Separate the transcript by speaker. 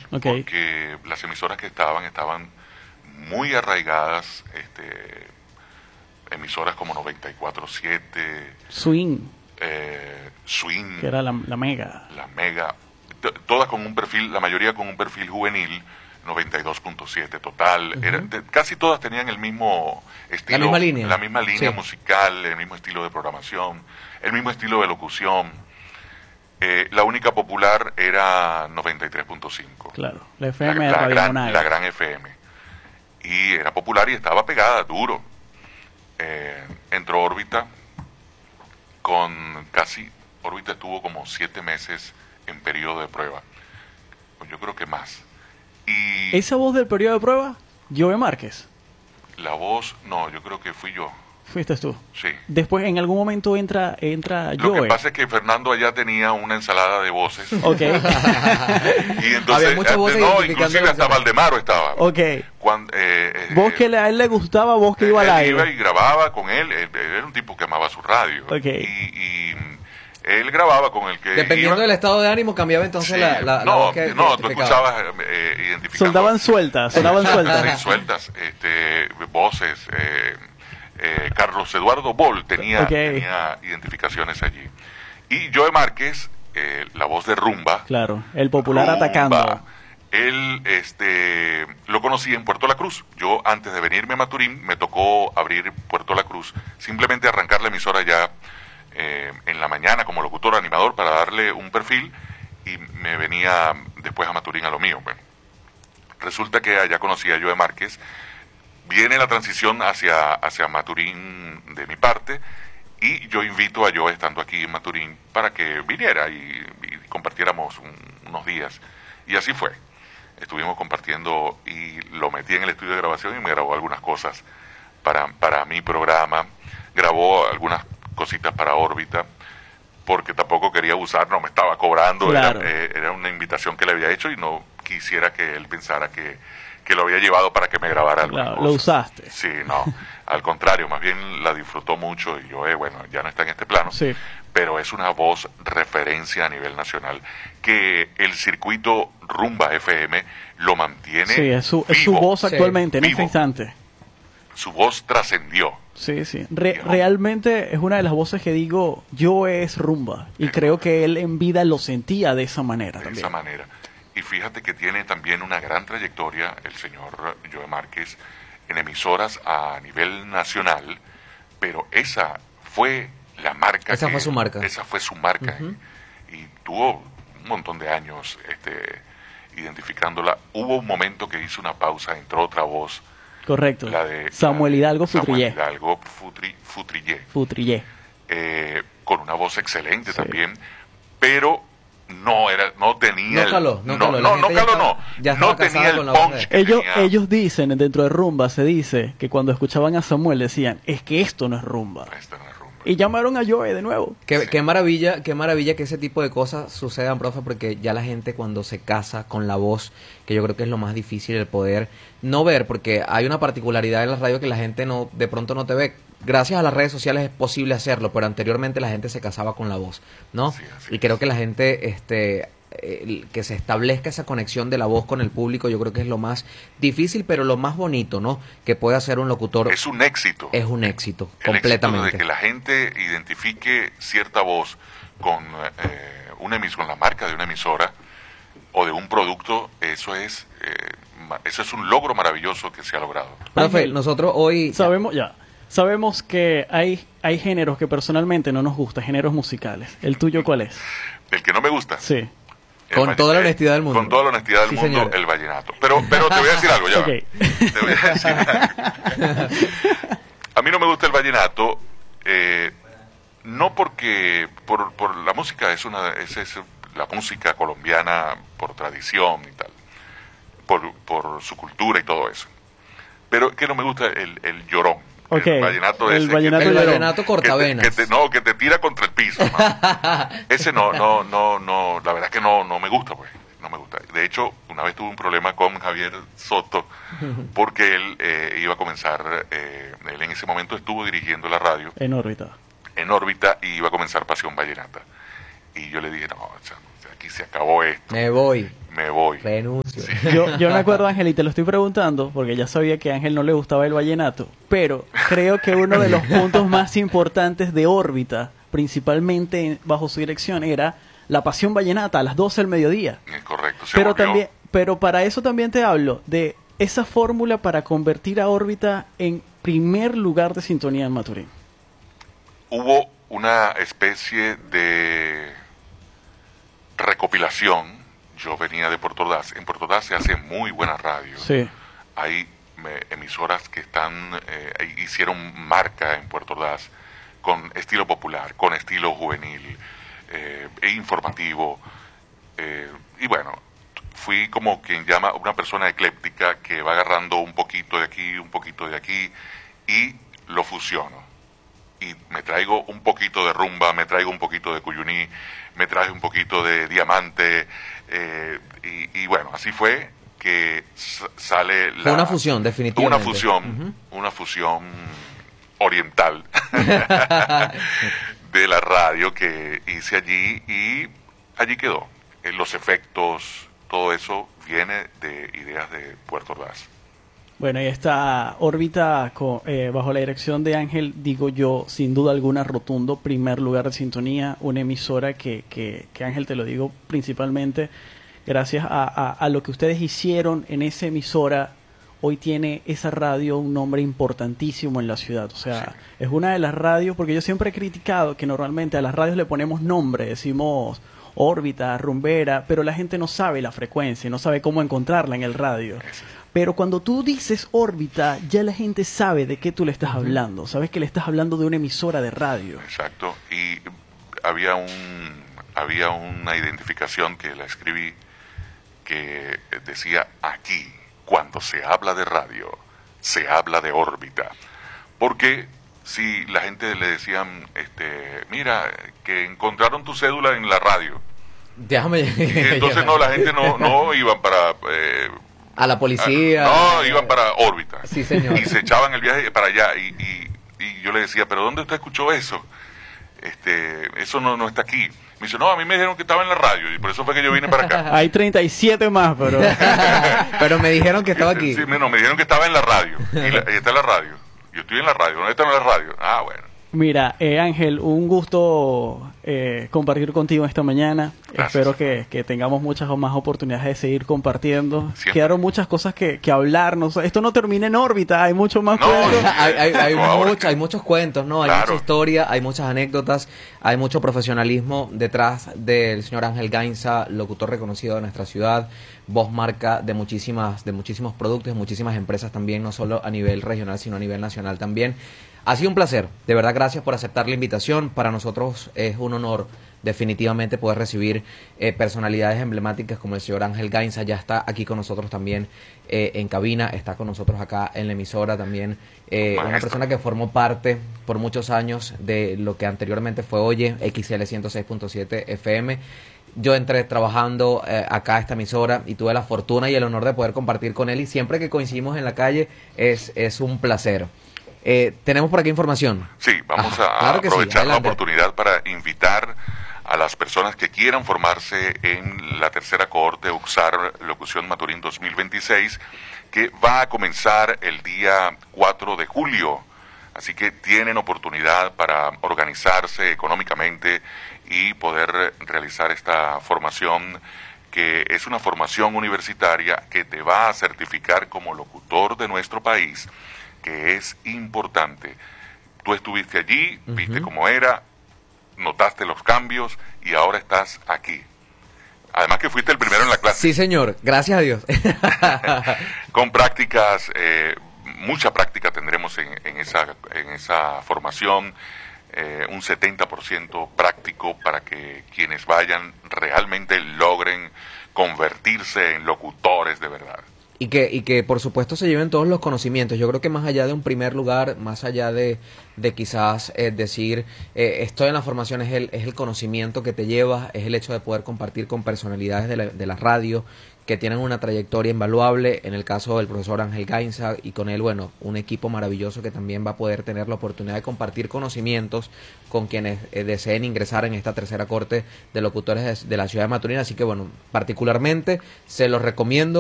Speaker 1: Okay.
Speaker 2: Porque las emisoras que estaban muy arraigadas, emisoras como 94.7,
Speaker 1: Swing,
Speaker 2: Swing,
Speaker 1: que era la Mega.
Speaker 2: la Mega, todas con un perfil, la mayoría con un perfil juvenil, 92.7 Total, casi todas tenían el mismo estilo, la misma línea
Speaker 3: sí.
Speaker 2: musical, el mismo estilo de programación, el mismo estilo de locución. La única popular era 93.5.
Speaker 1: Claro, la FM de Radio Monagas.
Speaker 2: La gran FM. Y era popular y estaba pegada, duro. Entró Órbita Órbita estuvo como 7 meses en periodo de prueba. Yo creo que más. Y
Speaker 1: ¿Esa voz del periodo de prueba? Joe Márquez.
Speaker 2: la voz, no, yo creo que fui yo.
Speaker 1: Fuiste tú.
Speaker 2: Sí.
Speaker 1: Después, en algún momento entra
Speaker 2: Lo
Speaker 1: Joe.
Speaker 2: que pasa es que Fernando allá tenía una ensalada de voces.
Speaker 1: Ok.
Speaker 2: Y entonces,
Speaker 3: había muchas voces
Speaker 2: inclusive hasta Valdemaro estaba.
Speaker 1: Ok.
Speaker 2: Cuando,
Speaker 1: Vos que a él le gustaba, vos que iba al
Speaker 2: él
Speaker 1: aire.
Speaker 2: iba y grababa con él era un tipo que amaba su radio.
Speaker 1: Ok.
Speaker 2: Y él grababa con el que
Speaker 3: Dependiendo
Speaker 2: iba.
Speaker 3: del estado de ánimo, cambiaba entonces
Speaker 2: Sí.
Speaker 3: la
Speaker 2: No,
Speaker 3: voz que
Speaker 2: tú
Speaker 3: identificaba.
Speaker 2: escuchabas identificando.
Speaker 1: Sonaban sueltas.
Speaker 2: Sí, sueltas, voces. Carlos Eduardo Boll tenía identificaciones allí. Y Joe Márquez, la voz de Rumba.
Speaker 1: Claro, el popular atacando.
Speaker 2: Él lo conocí en Puerto La Cruz. Yo, antes de venirme a Maturín, me tocó abrir Puerto La Cruz, simplemente arrancar la emisora ya en la mañana como locutor animador para darle un perfil, y me venía después a Maturín a lo mío. Bueno, resulta que allá conocí a Joe Márquez. Viene la transición hacia Maturín de mi parte, y yo invito a Joe, estando aquí en Maturín, para que viniera y compartiéramos unos días. Y así fue. Estuvimos compartiendo y lo metí en el estudio de grabación y me grabó algunas cosas para mi programa. Grabó algunas cositas para Órbita, porque tampoco quería usar, no me estaba cobrando.
Speaker 1: Claro.
Speaker 2: Era una invitación que le había hecho y no quisiera que él pensara que lo había llevado para que me grabara algunas
Speaker 1: Claro,
Speaker 2: cosas.
Speaker 1: lo usaste.
Speaker 2: Sí, no, al contrario, más bien la disfrutó mucho, y yo, bueno, ya no está en este plano,
Speaker 1: Sí.
Speaker 2: pero es una voz referencia a nivel nacional, que el circuito Rumba FM lo mantiene
Speaker 1: Sí, es su
Speaker 2: vivo.
Speaker 1: voz actualmente, en
Speaker 2: vivo.
Speaker 1: este instante.
Speaker 2: Su voz trascendió.
Speaker 1: Sí, sí. Realmente es una de las voces que digo, Joe es Rumba. Y creo que él en vida lo sentía de esa manera
Speaker 2: De
Speaker 1: también.
Speaker 2: esa manera. Y fíjate que tiene también una gran trayectoria el señor Joe Márquez en emisoras a nivel nacional, pero esa fue la marca.
Speaker 3: Esa fue su marca.
Speaker 2: Esa fue su marca. Y tuvo un montón de años identificándola. Hubo un momento que hizo una pausa, entró otra voz.
Speaker 1: Correcto.
Speaker 2: La de
Speaker 1: Samuel Hidalgo
Speaker 2: Samuel
Speaker 1: Futrillé.
Speaker 2: Hidalgo Futrillé. Con una voz excelente también, pero no tenía
Speaker 3: No caló. Ya
Speaker 2: no
Speaker 3: estaba
Speaker 2: tenía el
Speaker 3: casado con la voz
Speaker 2: punch
Speaker 3: de él.
Speaker 2: que tenía.
Speaker 1: Ellos dicen, dentro de Rumba se dice que cuando escuchaban a Samuel decían, es que esto no es Rumba.
Speaker 2: Esto no es Rumba.
Speaker 1: Y llamaron a Joe de nuevo.
Speaker 3: Qué maravilla que ese tipo de cosas sucedan, profe, porque ya la gente cuando se casa con la voz, que yo creo que es lo más difícil el poder no ver, porque hay una particularidad en la radio que la gente de pronto no te ve. Gracias a las redes sociales es posible hacerlo, pero anteriormente la gente se casaba con la voz, ¿no?
Speaker 2: Sí, así
Speaker 3: y
Speaker 2: es.
Speaker 3: creo que la gente, que se establezca esa conexión de la voz con el público, yo creo que es lo más difícil, pero lo más bonito, ¿no? Que puede hacer un locutor.
Speaker 2: Es un éxito.
Speaker 3: Es un éxito,
Speaker 2: El
Speaker 3: completamente.
Speaker 2: éxito de que la gente identifique cierta voz con con la marca de una emisora o de un producto, eso es un logro maravilloso que se ha logrado.
Speaker 3: Profe,
Speaker 1: Ángel,
Speaker 3: nosotros hoy...
Speaker 1: Sabemos que hay géneros que personalmente no nos gustan, géneros musicales. ¿El tuyo cuál es?
Speaker 2: El que no me gusta.
Speaker 1: Sí.
Speaker 3: Con toda la honestidad del mundo.
Speaker 2: Con toda la honestidad del
Speaker 3: Sí,
Speaker 2: mundo,
Speaker 3: señor.
Speaker 2: el vallenato. Pero te voy a decir algo, ya.
Speaker 1: Ok.
Speaker 2: Te voy a decir algo. A mí no me gusta el vallenato, no porque por la música es la música colombiana por tradición y tal, por su cultura y todo eso. Pero que no me gusta el llorón.
Speaker 1: Ok.
Speaker 2: El vallenato
Speaker 1: El
Speaker 2: ese
Speaker 1: vallenato
Speaker 2: que te-
Speaker 1: llorón.
Speaker 3: vallenato cortavenas.
Speaker 2: que te tira contra el piso, ¿no? Ese no, la verdad es que no me gusta, pues, no me gusta. De hecho, una vez tuve un problema con Javier Soto, porque él iba a comenzar, él en ese momento estuvo dirigiendo la radio
Speaker 1: En órbita.
Speaker 2: en órbita y iba a comenzar Pasión Vallenata. Y yo le dije, no, aquí se acabó esto.
Speaker 3: Me voy.
Speaker 2: me voy.
Speaker 3: Renuncio.
Speaker 2: Sí.
Speaker 1: Yo me acuerdo, Ángel, y te lo estoy preguntando, porque ya sabía que a Ángel no le gustaba el vallenato, pero creo que uno de los puntos más importantes de órbita, principalmente bajo su dirección, era la pasión vallenata a las 12 del mediodía.
Speaker 2: Es correcto. Se
Speaker 1: Pero
Speaker 2: volvió-
Speaker 1: también, pero para eso también te hablo de esa fórmula para convertir a órbita en primer lugar de sintonía en Maturín.
Speaker 2: hubo una especie de recopilación. Yo venía de Puerto Ordaz. En Puerto Ordaz se hace muy buena radio.
Speaker 1: Sí.
Speaker 2: Hay emisoras que hicieron marca en Puerto Ordaz con estilo popular, con estilo juvenil e informativo. Y bueno, fui como quien llama una persona ecléptica que va agarrando un poquito de aquí, un poquito de aquí y lo fusiono. Y me traigo un poquito de rumba, me traigo un poquito de cuyuní, me traje un poquito de diamante, y bueno, así fue que sale
Speaker 3: Fue una fusión, definitivamente.
Speaker 2: Una fusión oriental de la radio que hice allí, y allí quedó. Los efectos, todo eso viene de ideas de Puerto Ordaz.
Speaker 1: Bueno, y esta órbita bajo la dirección de Ángel, digo yo, sin duda alguna, rotundo, primer lugar de sintonía, una emisora que Ángel, te lo digo principalmente, gracias a lo que ustedes hicieron en esa emisora, hoy tiene esa radio un nombre importantísimo en la ciudad. O sea,
Speaker 2: Sí.
Speaker 1: es una de las radios, porque yo siempre he criticado que normalmente a las radios le ponemos nombre, decimos órbita, rumbera, pero la gente no sabe la frecuencia, no sabe cómo encontrarla en el radio. Pero cuando tú dices órbita, ya la gente sabe de qué tú le estás hablando. Sabes que le estás hablando de una emisora de radio.
Speaker 2: Exacto. Y había una identificación que la escribí que decía: aquí, cuando se habla de radio, se habla de órbita. Porque si la gente le decían, mira, que encontraron tu cédula en la radio.
Speaker 3: Déjame.
Speaker 2: Y entonces no, la gente no iban para...
Speaker 3: A la policía.
Speaker 2: No, iban para órbita.
Speaker 3: Sí, señor.
Speaker 2: Y se echaban el viaje para allá. Y yo le decía, ¿pero dónde usted escuchó eso? Eso no está aquí. Me dice, no, a mí me dijeron que estaba en la radio y por eso fue que yo vine para acá.
Speaker 1: Hay 37 más, pero...
Speaker 3: Pero me dijeron que estaba aquí.
Speaker 2: Sí, no, me dijeron que estaba en la radio. Y está en la radio. Yo estoy en la radio. ¿Dónde está en la radio? Ah, bueno.
Speaker 1: Mira, Ángel, un gusto compartir contigo esta mañana.
Speaker 2: Gracias.
Speaker 1: Espero que tengamos muchas más oportunidades de seguir compartiendo.
Speaker 2: Siempre.
Speaker 1: Quedaron muchas cosas que hablarnos. Esto no termina en órbita, hay mucho más
Speaker 2: No,
Speaker 1: cuentos.
Speaker 3: Hay muchos cuentos, ¿no? Hay
Speaker 2: Claro.
Speaker 3: mucha historia, hay muchas anécdotas, hay mucho profesionalismo detrás del señor Ángel Gainza, locutor reconocido de nuestra ciudad, voz marca de muchísimos productos, de muchísimas empresas también, no solo a nivel regional, sino a nivel nacional también. Ha sido un placer, de verdad, gracias por aceptar la invitación. Para nosotros es un honor definitivamente poder recibir personalidades emblemáticas como el señor Ángel Gainza. Ya está aquí con nosotros también en cabina, está con nosotros acá en la emisora también, una
Speaker 2: Maestro.
Speaker 3: persona que formó parte por muchos años de lo que anteriormente fue Oye, XL 106.7 FM. Yo entré trabajando acá a esta emisora y tuve la fortuna y el honor de poder compartir con él, y siempre que coincidimos en la calle es un placer. Tenemos por aquí información.
Speaker 2: Sí, vamos
Speaker 3: Ajá,
Speaker 2: a
Speaker 3: claro que sí,
Speaker 2: aprovechar la
Speaker 3: adelante.
Speaker 2: oportunidad para invitar a las personas que quieran formarse en la tercera cohorte UXAR Locución Maturín 2026, que va a comenzar el día 4 de julio. Así que tienen oportunidad para organizarse económicamente y poder realizar esta formación, que es una formación universitaria que te va a certificar como locutor de nuestro país, que es importante. Tú estuviste allí, viste cómo era, notaste los cambios y ahora estás aquí. Además que fuiste el primero en la clase.
Speaker 3: Sí, señor, gracias a Dios.
Speaker 2: Con prácticas, mucha práctica tendremos en esa formación, un 70% práctico para que quienes vayan realmente logren convertirse en locutores de verdad.
Speaker 3: Y que por supuesto se lleven todos los conocimientos. Yo creo que más allá de un primer lugar, más allá de quizás decir estoy en la formación, es el conocimiento que te llevas, es el hecho de poder compartir con personalidades de la radio que tienen una trayectoria invaluable, en el caso del profesor Ángel Gainza, y con él, bueno, un equipo maravilloso que también va a poder tener la oportunidad de compartir conocimientos con quienes deseen ingresar en esta tercera corte de locutores de la ciudad de Maturín. Así que, bueno, particularmente se los recomiendo.